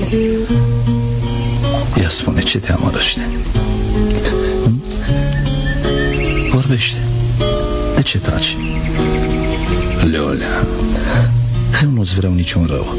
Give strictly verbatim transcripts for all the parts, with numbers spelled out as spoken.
Ia spune, ce te amărăște? Hm? Vorbește. De ce taci? Leolea, eu nu-ți vreau niciun rău.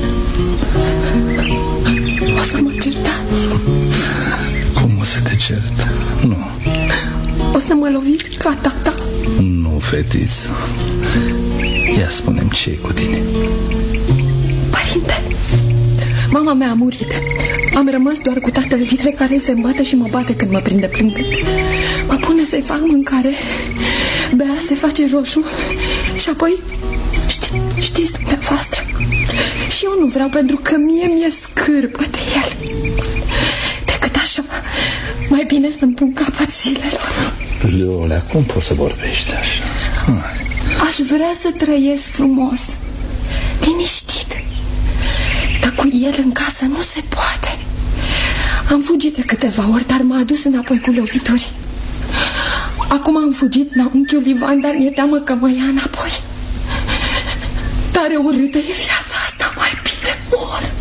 O să mă certați. Cum o să te cert? Nu. O să mă loviți ca tata? Nu, fetiță. Ia spune-mi ce-i cu tine. Părinte, mama mea a murit. Am rămas doar cu tatăl Vitre, care se îmbată și mă bate când mă prinde plângând. Mă pune să-i fac mâncare. Bea se face roșu. Și apoi, ști, știți dumneavoastră, și eu nu vreau, pentru că mie mi-e scârbă de el. Decât așa, mai bine să-mi pun capăt zilelor. Leolea, cum poți să vorbești așa? Hai. Aș vrea să trăiesc frumos, liniștit, dar cu el în casă nu se poate. Am fugit de câteva ori, dar m-a adus înapoi cu lovituri. Acum am fugit la unchiul Ivan, dar mi-e teamă că mă ia înapoi. Tare urâtă e viața asta, mai bine mor.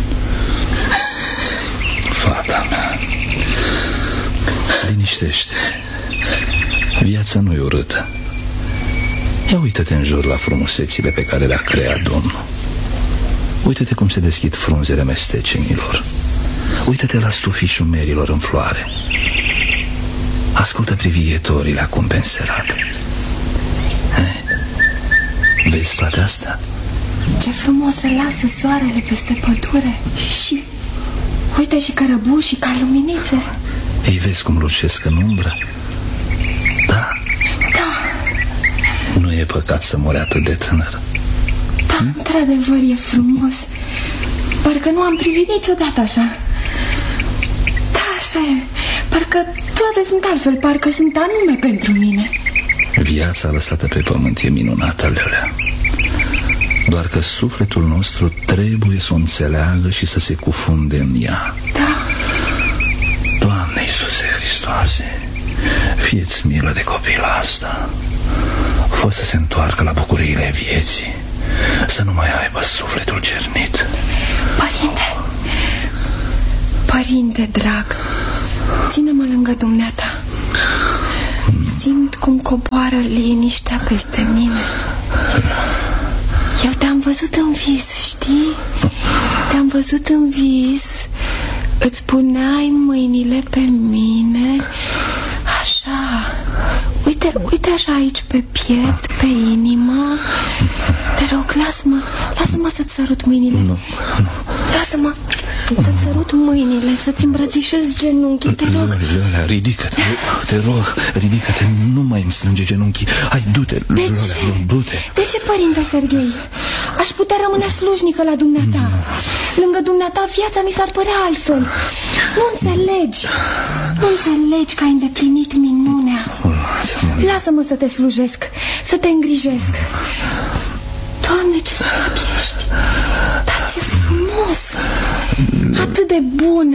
Fata mea, liniștește. Viața nu e urâtă. Ia uită-te în jur la frumusețile pe care le-a creat Domnul. Uită-te cum se deschid frunzele mestecenilor. Uită-te la stufii șumerilor în floare. Ascultă privighetorile acum pe înserate. Vezi toate astea? Ce frumos se lasă soarele peste pădure. Și uite și cărăbușii ca luminițe. Ei, vezi cum lucesc în umbră? Da. Da. Nu e păcat să mori atât de tânăr. Da, hm? Într-adevăr e frumos. Parcă nu am privit niciodată așa. Da, așa e. Parcă toate sunt altfel. Parcă sunt anume pentru mine. Viața lăsată pe pământ e minunată, Leolea. Doar că sufletul nostru trebuie să o înțeleagă și să se cufunde în ea. Da. Doamne Iisuse Hristoase, fie-ți milă de copila asta. Fă să se întoarcă la bucuriile vieții, să nu mai aibă sufletul cernit. Părinte, părinte drag, ține-mă lângă dumneata. Simt cum coboară liniștea peste mine. Eu te-am văzut în vis, știi? Te-am văzut în vis. Îți puneai mâinile pe mine. Așa. Uite, uite așa aici pe piept, pe inimă. Te rog, lasă-mă, lasă-mă să-ți sărut mâinile. Nu, nu. Lasă-mă să-ți sărut mâinile, să-ți îmbrățișez genunchii, te rog. Leolea, ridică-te, te rog, ridică-te, nu mai îmi strânge genunchii. Hai, du-te, De Leolea, ce? du-te. De ce, părinte Serghei? Aș putea rămâne slujnică la dumneata. Lângă dumneata viața mi s-ar părea altfel. Nu înțelegi. Nu înțelegi că ai îndeplinit minunea. Lasă-mă. Lasă-mă să te slujesc, să te îngrijesc. Doamne, ce slab ești. Dar ce frumos. Atât de bun.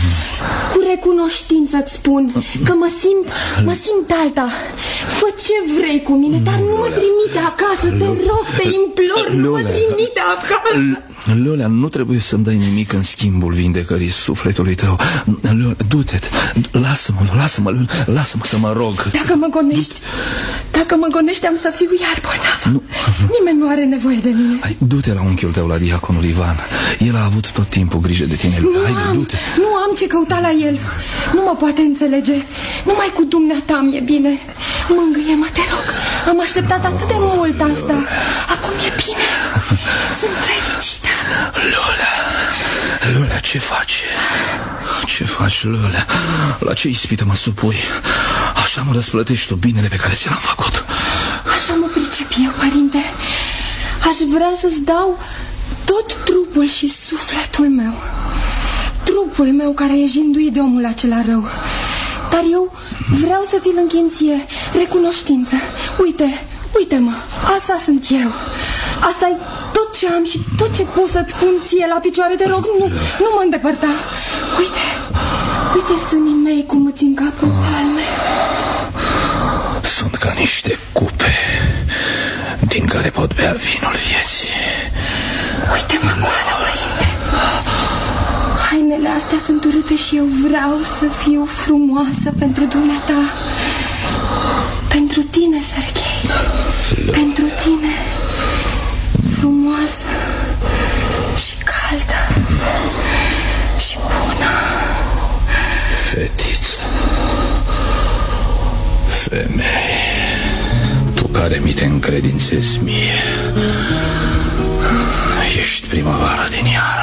Cu recunoștință îți spun că mă simt, mă simt alta. Fă ce vrei cu mine, dar nu mă trimite acasă. Te rog, te implor, nu mă trimite acasă. Leolea, nu trebuie să-mi dai nimic în schimbul vindecării sufletului tău. Leolea, du-te, lasă-mă, lasă-mă, lasă-mă să mă rog. Dacă mă gonești, dacă mă gonești, am să fiu iar bolnav. Nu. Nimeni nu are nevoie de mine. Hai, du-te la unchiul tău, la diaconul Ivan. El a avut tot timpul grijă de tine. Nu Hai, am, du-te. nu am ce căuta la el. Nu mă poate înțelege. Numai cu dumneata mi-e bine. Mângâie-mă, te rog. Am așteptat atât de mult asta. Acum e bine. Sunt fericită. Leolea, Leolea, ce faci? Ce faci, Leolea? La ce ispită mă supui? Așa mă răsplătești tu binele pe care ți l-am făcut. Așa mă pricep eu, părinte. Aș vrea să-ți dau tot trupul și sufletul meu. Trupul meu care e jinduit de omul acela rău. Dar eu vreau să ți-l închin ție recunoștință. Uite, uite-mă, asta sunt eu. Asta-i tot ce am și tot ce pot să-ți pun ție la picioare. Te rog, nu, nu mă îndepărta. Uite, uite sânii mei cum îți încap în palme. Sunt ca niște cupe din care pot bea vinul vieții. Uite-mă goală, părinte. sunt urâtă și eu vreau să fiu frumoasă pentru dumneata. Pentru tine, Serghei. Pentru tine. Frumoasă și caldă și bună. Fetiță, femeie, tu care mi te încredințezi mie, ești primăvara din iarnă.